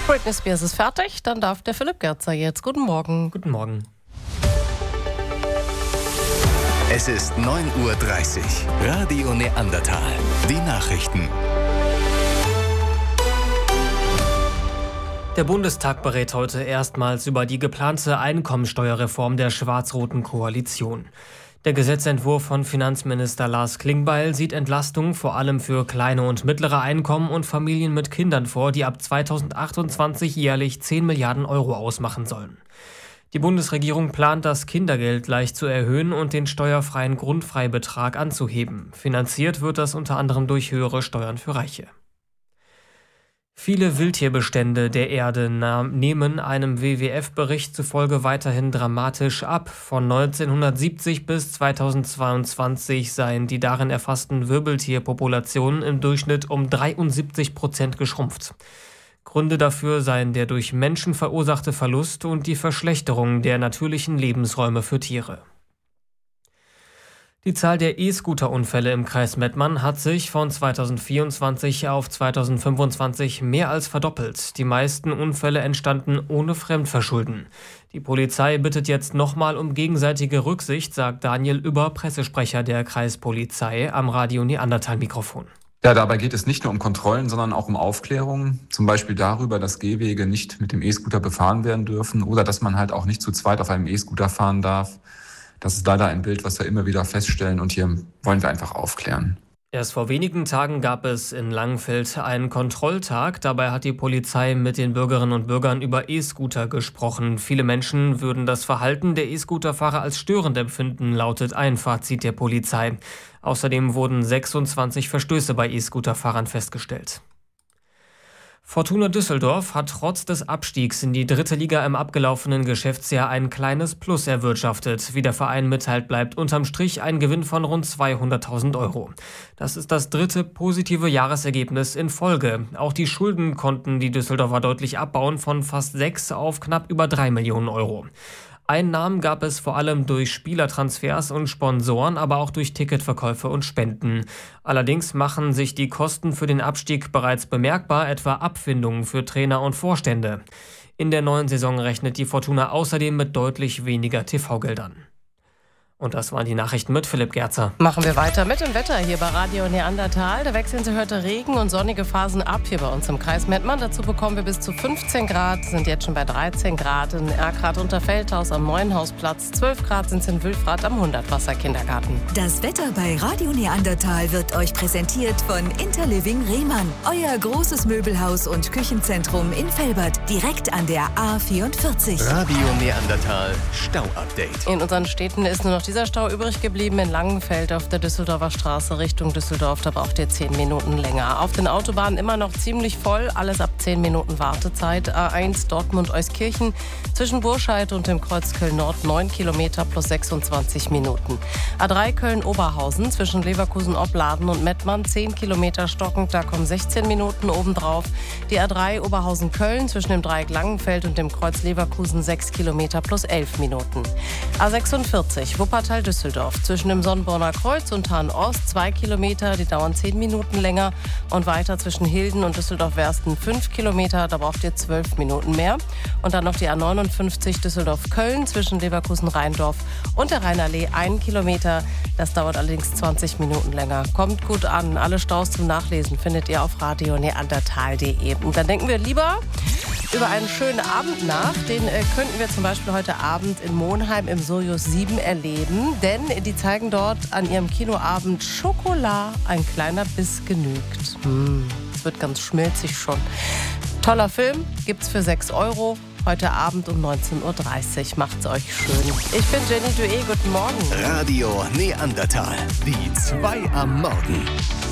Britney Spears ist fertig, dann darf der Philipp Gerzer jetzt. Guten Morgen. Guten Morgen. Es ist 9:30 Uhr. Radio Neandertal. Die Nachrichten. Der Bundestag berät heute erstmals über die geplante Einkommensteuerreform der schwarz-roten Koalition. Der Gesetzentwurf von Finanzminister Lars Klingbeil sieht Entlastungen vor allem für kleine und mittlere Einkommen und Familien mit Kindern vor, die ab 2028 jährlich 10 Milliarden Euro ausmachen sollen. Die Bundesregierung plant, das Kindergeld leicht zu erhöhen und den steuerfreien Grundfreibetrag anzuheben. Finanziert wird das unter anderem durch höhere Steuern für Reiche. Viele Wildtierbestände der Erde nehmen einem WWF-Bericht zufolge weiterhin dramatisch ab. Von 1970 bis 2022 seien die darin erfassten Wirbeltierpopulationen im Durchschnitt um 73% geschrumpft. Gründe dafür seien der durch Menschen verursachte Verlust und die Verschlechterung der natürlichen Lebensräume für Tiere. Die Zahl der E-Scooter-Unfälle im Kreis Mettmann hat sich von 2024 auf 2025 mehr als verdoppelt. Die meisten Unfälle entstanden ohne Fremdverschulden. Die Polizei bittet jetzt nochmal um gegenseitige Rücksicht, sagt Daniel Über, Pressesprecher der Kreispolizei, am Radio Neandertal-Mikrofon. Ja, dabei geht es nicht nur um Kontrollen, sondern auch um Aufklärung. Zum Beispiel darüber, dass Gehwege nicht mit dem E-Scooter befahren werden dürfen oder dass man halt auch nicht zu zweit auf einem E-Scooter fahren darf. Das ist leider ein Bild, was wir immer wieder feststellen und hier wollen wir einfach aufklären. Erst vor wenigen Tagen gab es in Langenfeld einen Kontrolltag. Dabei hat die Polizei mit den Bürgerinnen und Bürgern über E-Scooter gesprochen. Viele Menschen würden das Verhalten der E-Scooter-Fahrer als störend empfinden, lautet ein Fazit der Polizei. Außerdem wurden 26 Verstöße bei E-Scooter-Fahrern festgestellt. Fortuna Düsseldorf hat trotz des Abstiegs in die 3. Liga im abgelaufenen Geschäftsjahr ein kleines Plus erwirtschaftet. Wie der Verein mitteilt, bleibt unterm Strich ein Gewinn von rund 200.000 Euro. Das ist das 3. positive Jahresergebnis in Folge. Auch die Schulden konnten die Düsseldorfer deutlich abbauen, von fast 6 auf knapp über 3 Millionen Euro. Einnahmen gab es vor allem durch Spielertransfers und Sponsoren, aber auch durch Ticketverkäufe und Spenden. Allerdings machen sich die Kosten für den Abstieg bereits bemerkbar, etwa Abfindungen für Trainer und Vorstände. In der neuen Saison rechnet die Fortuna außerdem mit deutlich weniger TV-Geldern. Und das waren die Nachrichten mit Philipp Gerzer. Machen wir weiter mit dem Wetter hier bei Radio Neandertal. Da wechseln Sie heute Regen- und sonnige Phasen ab hier bei uns im Kreis Mettmann. Dazu bekommen wir bis zu 15 Grad, sind jetzt schon bei 13 Grad in Erkrath unter Feldhaus am Neuenhausplatz. 12 Grad sind es in Wülfrath am Hundertwasser-Kindergarten. Das Wetter bei Radio Neandertal wird euch präsentiert von Interliving Rehmann. Euer großes Möbelhaus und Küchenzentrum in Velbert, direkt an der A44. Radio Neandertal Stau-Update. In unseren Städten ist nur noch dieser Stau übrig geblieben in Langenfeld auf der Düsseldorfer Straße Richtung Düsseldorf. Da braucht ihr 10 Minuten länger. Auf den Autobahnen immer noch ziemlich voll. Alles ab 10 Minuten Wartezeit. A1 Dortmund-Euskirchen zwischen Burscheid und dem Kreuz Köln-Nord 9 Kilometer plus 26 Minuten. A3 Köln-Oberhausen zwischen Leverkusen-Opladen und Mettmann 10 Kilometer stockend. Da kommen 16 Minuten obendrauf. Die A3 Oberhausen-Köln zwischen dem Dreieck Langenfeld und dem Kreuz Leverkusen 6 Kilometer plus 11 Minuten. A46 Wuppertal-Düsseldorf zwischen dem Sonnenborner Kreuz und Hahn-Ost 2 Kilometer, die dauern 10 Minuten länger. Und weiter zwischen Hilden und Düsseldorf-Wersten 5 Kilometer, da braucht ihr 12 Minuten mehr. Und dann noch die A59 Düsseldorf-Köln zwischen Leverkusen-Rheindorf und der Rheinallee 1 Kilometer. Das dauert allerdings 20 Minuten länger. Kommt gut an. Alle Staus zum Nachlesen findet ihr auf radioneandertal.de. Und dann denken wir lieber über einen schönen Abend nach. Den könnten wir zum Beispiel heute Abend in Monheim im Sojus 7 erleben. Denn die zeigen dort an ihrem Kinoabend Schokolade. Ein kleiner Biss genügt. Es wird ganz schmilzig schon. Toller Film, gibt's für 6 €. Heute Abend um 19:30 Uhr. Macht's euch schön. Ich bin Jenny Dué. Guten Morgen. Radio Neandertal. Die 2 am Morgen.